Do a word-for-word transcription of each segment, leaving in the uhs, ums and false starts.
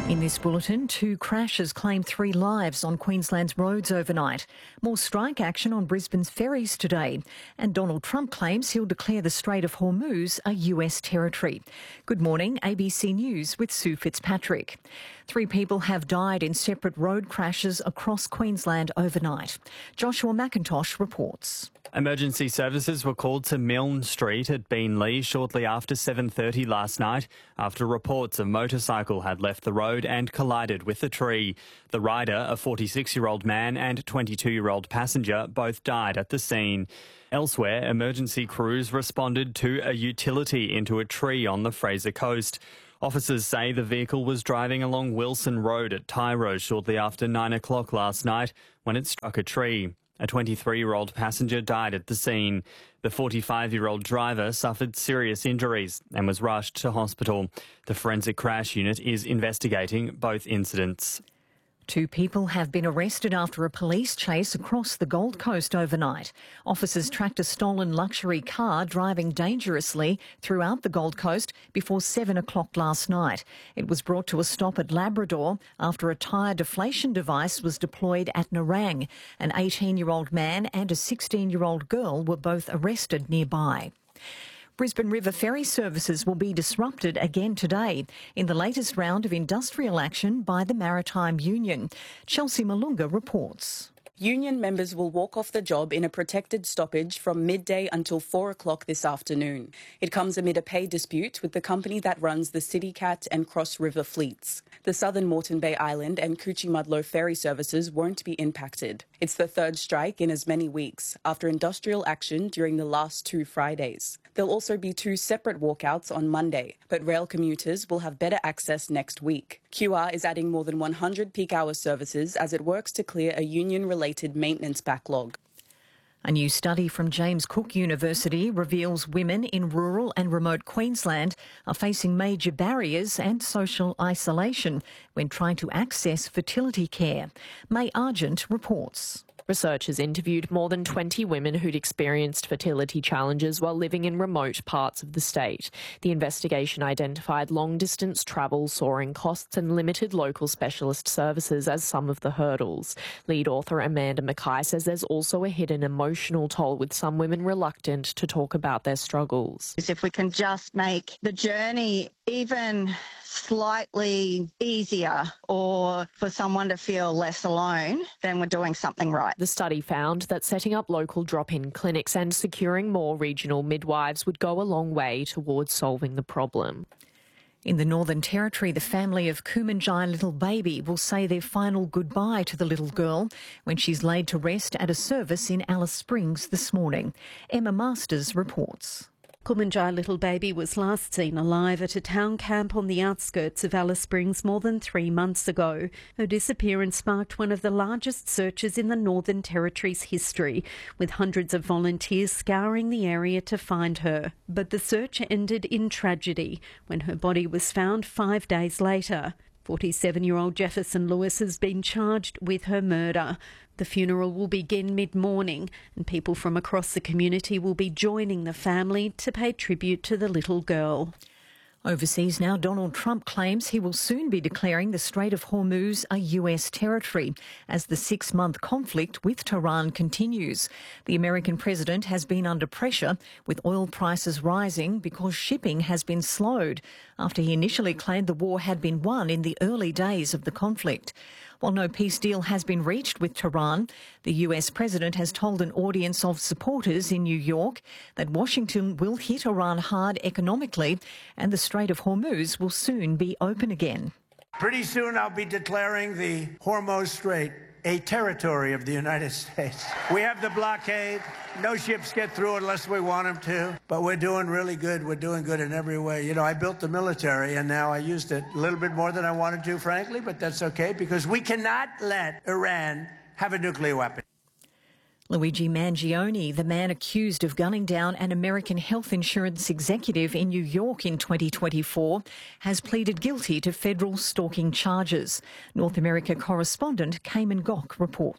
In this bulletin, two crashes claimed three lives on Queensland's roads overnight. More strike action on Brisbane's ferries today. And Donald Trump claims he'll declare the Strait of Hormuz a U S territory. Good morning, A B C News with Sue Fitzpatrick. Three people have died in separate road crashes across Queensland overnight. Joshua McIntosh reports. Emergency services were called to Milne Street at Beenleigh shortly after seven thirty last night after reports a motorcycle had left the road and collided with a tree. The rider, a forty-six-year-old man, and twenty-two-year-old passenger both died at the scene. Elsewhere, emergency crews responded to a utility into a tree on the Fraser Coast. Officers say the vehicle was driving along Wilson Road at Tyro shortly after nine o'clock last night when it struck a tree. A twenty-three-year-old passenger died at the scene. The forty-five-year-old driver suffered serious injuries and was rushed to hospital. The forensic crash unit is investigating both incidents. Two people have been arrested after a police chase across the Gold Coast overnight. Officers tracked a stolen luxury car driving dangerously throughout the Gold Coast before seven o'clock last night. It was brought to a stop at Labrador after a tyre deflation device was deployed at Nerang. An eighteen-year-old man and a sixteen-year-old girl were both arrested nearby. Brisbane River ferry services will be disrupted again today in the latest round of industrial action by the Maritime Union. Chelsea Malunga reports. Union members will walk off the job in a protected stoppage from midday until four o'clock this afternoon. It comes amid a pay dispute with the company that runs the CityCat and Cross River fleets. The Southern Moreton Bay Island and Coochie-Mudlo ferry services won't be impacted. It's the third strike in as many weeks after industrial action during the last two Fridays. There'll also be two separate walkouts on Monday, but rail commuters will have better access next week. Q R is adding more than one hundred peak hour services as it works to clear a union-related maintenance backlog. A new study from James Cook University reveals women in rural and remote Queensland are facing major barriers and social isolation when trying to access fertility care. May Argent reports. Researchers interviewed more than twenty women who'd experienced fertility challenges while living in remote parts of the state. The investigation identified long-distance travel, soaring costs and limited local specialist services as some of the hurdles. Lead author Amanda Mackay says there's also a hidden emotional toll, with some women reluctant to talk about their struggles. If we can just make the journey even slightly easier, or for someone to feel less alone, then we're doing something right. The study found that setting up local drop-in clinics and securing more regional midwives would go a long way towards solving the problem. In the Northern Territory, the family of Kumanjai Little Baby will say their final goodbye to the little girl when she's laid to rest at a service in Alice Springs this morning. Emma Masters reports. Kumanjai Little Baby was last seen alive at a town camp on the outskirts of Alice Springs more than three months ago. Her disappearance sparked one of the largest searches in the Northern Territory's history, with hundreds of volunteers scouring the area to find her. But the search ended in tragedy when her body was found five days later. forty-seven-year-old Jefferson Lewis has been charged with her murder. The funeral will begin mid-morning and people from across the community will be joining the family to pay tribute to the little girl. Overseas now, Donald Trump claims he will soon be declaring the Strait of Hormuz a U S territory as the six-month conflict with Tehran continues. The American president has been under pressure, with oil prices rising because shipping has been slowed after he initially claimed the war had been won in the early days of the conflict. While no peace deal has been reached with Tehran, the U S president has told an audience of supporters in New York that Washington will hit Iran hard economically and the Strait of Hormuz will soon be open again. Pretty soon I'll be declaring the Hormuz Strait a territory of the United States. We have the blockade. No ships get through unless we want them to. But we're doing really good. We're doing good in every way. You know, I built the military, and now I used it a little bit more than I wanted to, frankly, but that's okay, because we cannot let Iran have a nuclear weapon. Luigi Mangione, the man accused of gunning down an American health insurance executive in New York in twenty twenty-four, has pleaded guilty to federal stalking charges. North America correspondent Cayman Gok reports.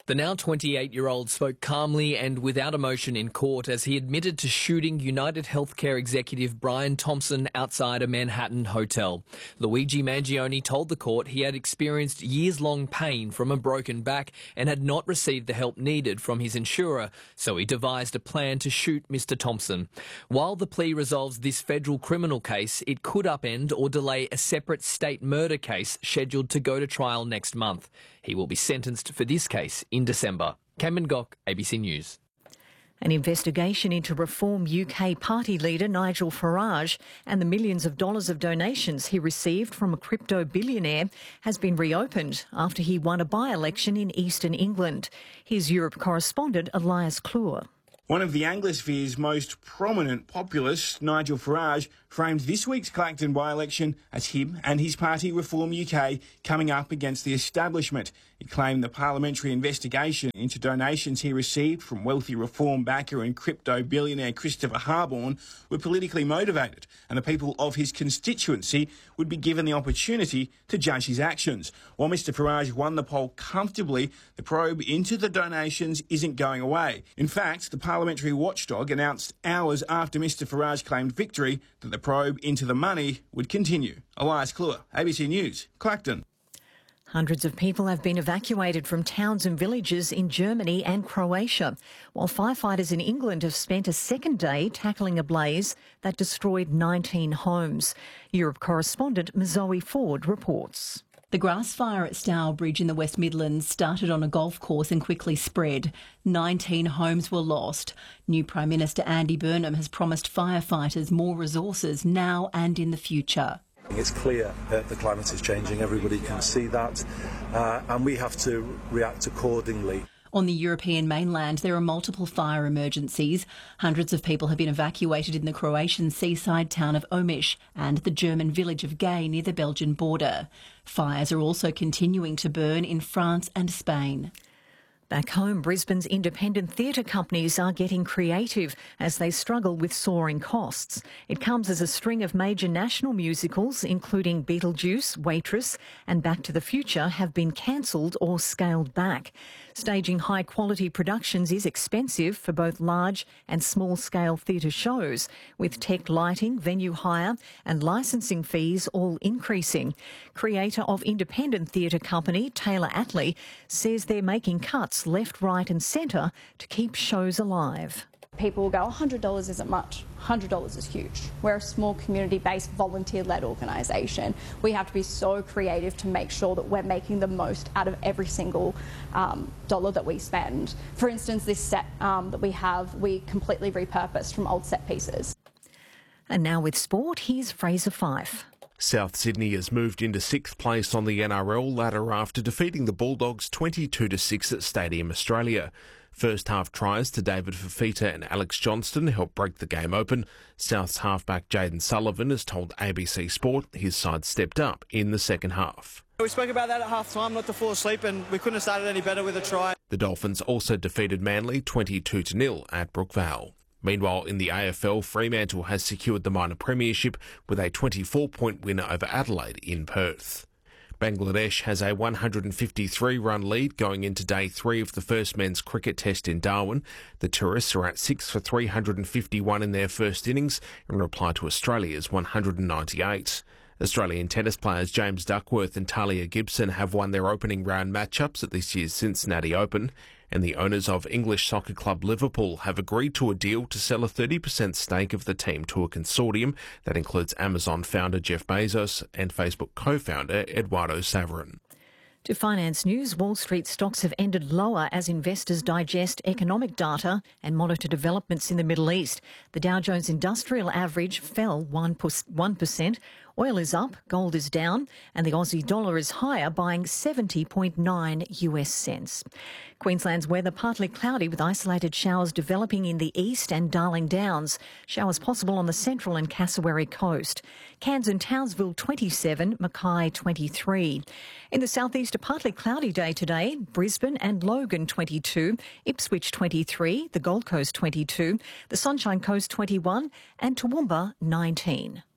The now twenty-eight-year-old spoke calmly and without emotion in court as he admitted to shooting United Healthcare executive Brian Thompson outside a Manhattan hotel. Luigi Mangione told the court he had experienced years-long pain from a broken back and had not received the help needed from his insurer, so he devised a plan to shoot Mister Thompson. While the plea resolves this federal criminal case, it could upend or delay a separate state murder case scheduled to go to trial next month. He will be sentenced for this case in December. Cameron Gock, A B C News. An investigation into Reform U K party leader Nigel Farage and the millions of dollars of donations he received from a crypto billionaire has been reopened after he won a by-election in eastern England. Here's Europe correspondent Elias Kluwer. One of the Anglosphere's most prominent populists, Nigel Farage, framed this week's Clacton by-election as him and his party Reform U K coming up against the establishment. It claimed the parliamentary investigation into donations he received from wealthy Reform backer and crypto billionaire Christopher Harborne were politically motivated, and the people of his constituency would be given the opportunity to judge his actions. While Mister Farage won the poll comfortably, the probe into the donations isn't going away. In fact, the parliamentary watchdog announced hours after Mister Farage claimed victory that the probe into the money would continue. Elias Kluwer, A B C News, Clacton. Hundreds of people have been evacuated from towns and villages in Germany and Croatia, while firefighters in England have spent a second day tackling a blaze that destroyed nineteen homes. Europe correspondent Zoe Ford reports. The grass fire at Stourbridge in the West Midlands started on a golf course and quickly spread. nineteen homes were lost. New Prime Minister Andy Burnham has promised firefighters more resources now and in the future. It's clear that the climate is changing, everybody can see that, uh, and we have to react accordingly. On the European mainland, there are multiple fire emergencies. Hundreds of people have been evacuated in the Croatian seaside town of Omiš and the German village of Gay near the Belgian border. Fires are also continuing to burn in France and Spain. Back home, Brisbane's independent theatre companies are getting creative as they struggle with soaring costs. It comes as a string of major national musicals, including Beetlejuice, Waitress and Back to the Future, have been cancelled or scaled back. Staging high-quality productions is expensive for both large and small-scale theatre shows, with tech lighting, venue hire and licensing fees all increasing. Creator of independent theatre company Taylor Attlee says they're making cuts left, right and centre to keep shows alive. People will go, one hundred dollars isn't much, one hundred dollars is huge. We're a small community-based volunteer-led organisation. We have to be so creative to make sure that we're making the most out of every single um, dollar that we spend. For instance, this set um, that we have, we completely repurposed from old set pieces. And now with sport, here's Fraser Fife. South Sydney has moved into sixth place on the N R L ladder after defeating the Bulldogs twenty-two to six at Stadium Australia. First half tries to David Fafita and Alex Johnston helped break the game open. South's halfback Jayden Sullivan has told A B C Sport his side stepped up in the second half. We spoke about that at half-time, not to fall asleep, and we couldn't have started any better with a try. The Dolphins also defeated Manly twenty-two to nil at Brookvale. Meanwhile, in the A F L, Fremantle has secured the minor premiership with a twenty-four point win over Adelaide in Perth. Bangladesh has a one hundred fifty-three run lead going into day three of the first men's cricket test in Darwin. The tourists are at six for three hundred fifty-one in their first innings in reply to Australia's one hundred ninety-eight. Australian tennis players James Duckworth and Talia Gibson have won their opening round matchups at this year's Cincinnati Open, and the owners of English soccer club Liverpool have agreed to a deal to sell a thirty percent stake of the team to a consortium that includes Amazon founder Jeff Bezos and Facebook co-founder Eduardo Saverin. To finance news, Wall Street stocks have ended lower as investors digest economic data and monitor developments in the Middle East. The Dow Jones Industrial Average fell one percent. Oil is up, gold is down, and the Aussie dollar is higher, buying seventy point nine U S cents. Queensland's weather partly cloudy with isolated showers developing in the east and Darling Downs. Showers possible on the central and Cassowary coast. Cairns and Townsville twenty-seven, Mackay twenty-three. In the southeast, a partly cloudy day today. Brisbane and Logan twenty-two, Ipswich twenty-three, the Gold Coast twenty-two, the Sunshine Coast twenty-one and Toowoomba nineteen.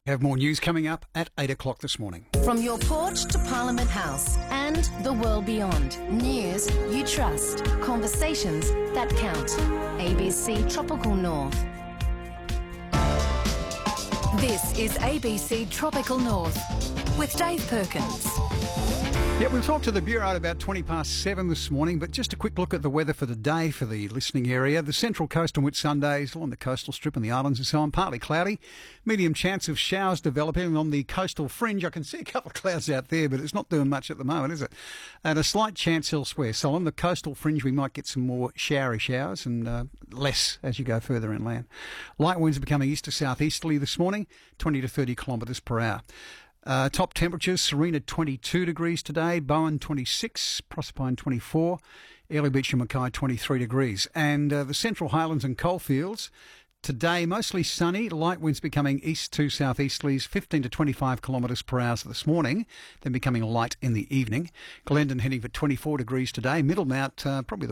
Have more news coming up at eight o'clock this morning. From your porch to Parliament House and the world beyond. News you trust. Conversations that count. A B C Tropical North. This is A B C Tropical North with Dave Perkins. Yeah, we'll talk to the Bureau at about twenty past seven this morning, but just a quick look at the weather for the day for the listening area. The Central Coast on Whitsundays, along the coastal strip and the islands and so on, partly cloudy. Medium chance of showers developing on the coastal fringe. I can see a couple of clouds out there, but it's not doing much at the moment, is it? And a slight chance elsewhere. So on the coastal fringe, we might get some more showery showers and uh, less as you go further inland. Light winds are becoming east to southeasterly this morning, twenty to thirty kilometres per hour. Uh, top temperatures, Serena twenty-two degrees today, Bowen twenty-six, Proserpine twenty-four, Airlie Beach and Mackay twenty-three degrees. And uh, the Central Highlands and Coalfields, today mostly sunny, light winds becoming east to southeasterlies, fifteen to twenty-five kilometres per hour this morning, then becoming light in the evening. Glendon heading for twenty-four degrees today, Middlemount uh, probably the